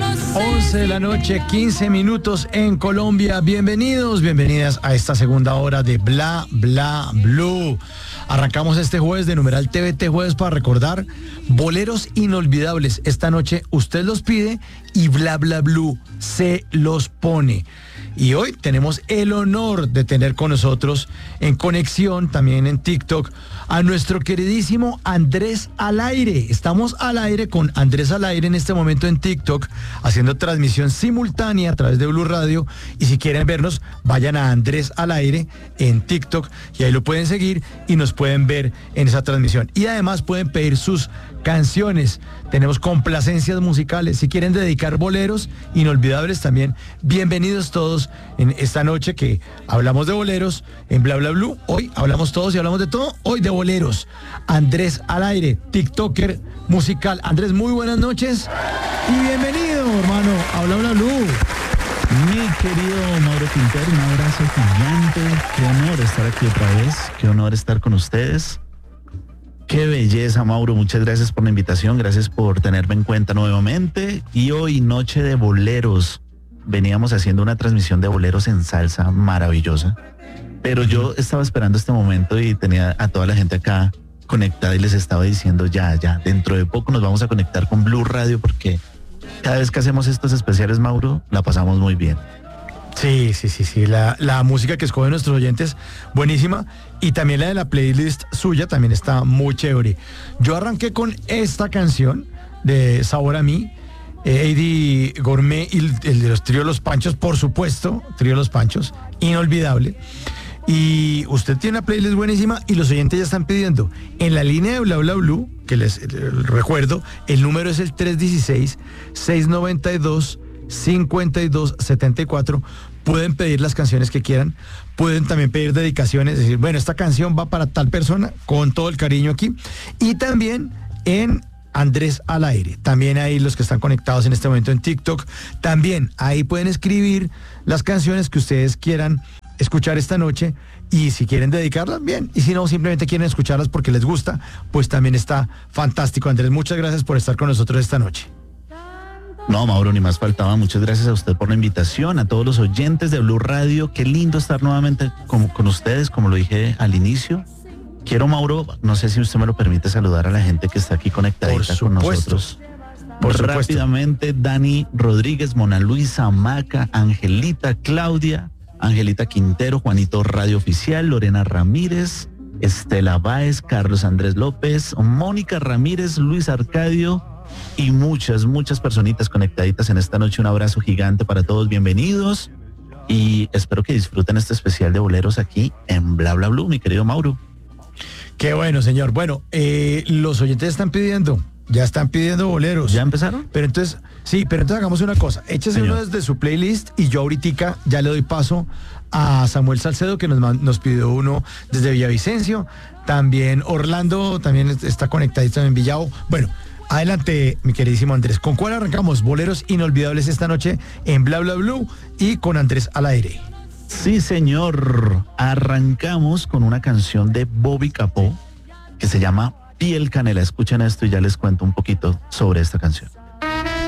11 de la noche, 15 minutos en Colombia. Bienvenidos, bienvenidas a esta segunda hora de Bla Bla Blue. Arrancamos este jueves de numeral TVT Jueves para recordar boleros inolvidables. Esta noche usted los pide y Bla Bla Blue se los pone. Y hoy tenemos el honor de tener con nosotros en conexión, también en TikTok, a nuestro queridísimo Andrés al Aire. Estamos al aire con Andrés al Aire en este momento en TikTok, haciendo transmisión simultánea a través de Blue Radio. Y si quieren vernos, vayan a Andrés al Aire en TikTok y ahí lo pueden seguir y nos pueden ver en esa transmisión. Y además pueden pedir sus canciones. Tenemos complacencias musicales. Si quieren dedicar boleros inolvidables también, bienvenidos todos en esta noche que hablamos de boleros en Bla Bla Blue. Hoy hablamos todos y hablamos de todo. Hoy de boleros. Andrés al Aire, TikToker musical. Andrés, muy buenas noches y bienvenido, hermano, a Bla Bla Blue. Mi querido Mauro Quintero, un abrazo gigante. Qué honor estar aquí otra vez. Qué honor estar con ustedes. Qué belleza, Mauro. Muchas gracias por la invitación. Gracias por tenerme en cuenta nuevamente. Y hoy, noche de boleros. Veníamos haciendo una transmisión de boleros en salsa maravillosa. Pero yo estaba esperando este momento y tenía a toda la gente acá conectada y les estaba diciendo ya, dentro de poco nos vamos a conectar con Blue Radio porque cada vez que hacemos estos especiales, Mauro, la pasamos muy bien. Sí. La música que escogen nuestros oyentes, buenísima. Y también la de la playlist suya también está muy chévere. Yo arranqué con esta canción de Sabor a Mí, Eddie Gourmet y el de los Trío Los Panchos, por supuesto, Trío Los Panchos, inolvidable. Y usted tiene una playlist buenísima y los oyentes ya están pidiendo. En la línea de Bla Bla Blue, que les recuerdo, el número es el 316-692-5274. Pueden pedir las canciones que quieran, pueden también pedir dedicaciones, decir, bueno, esta canción va para tal persona, con todo el cariño aquí. Y también en Andrés al Aire, también ahí los que están conectados en este momento en TikTok, también ahí pueden escribir las canciones que ustedes quieran escuchar esta noche y si quieren dedicarlas, bien, y si no, simplemente quieren escucharlas porque les gusta, pues también está fantástico. Andrés, muchas gracias por estar con nosotros esta noche. No, Mauro, ni más faltaba. Muchas gracias a usted por la invitación, a todos los oyentes de Blue Radio. Qué lindo estar nuevamente con ustedes, como lo dije al inicio. Quiero, Mauro, no sé si usted me lo permite, saludar a la gente que está aquí conectadita con nosotros. Rápidamente, Dani Rodríguez, Mona Luisa, Maca, Angelita, Claudia, Angelita Quintero, Juanito Radio Oficial, Lorena Ramírez, Estela Báez, Carlos Andrés López, Mónica Ramírez, Luis Arcadio y muchas personitas conectaditas en esta noche. Un abrazo gigante para todos, bienvenidos y espero que disfruten este especial de boleros aquí en Bla Bla Blue, mi querido Mauro. Qué bueno, señor. Bueno, los oyentes ya están pidiendo boleros. ¿Ya empezaron? Pero entonces hagamos una cosa, échese uno desde su playlist y yo ahorita ya le doy paso a Samuel Salcedo que nos pidió uno desde Villavicencio, también Orlando también está conectadito en Villao. Bueno, adelante, mi queridísimo Andrés. ¿Con cuál arrancamos? Boleros inolvidables esta noche en Bla Bla Blue y con Andrés al Aire. Sí, señor. Arrancamos con una canción de Bobby Capó que se llama Piel Canela. Escuchen esto y ya les cuento un poquito sobre esta canción.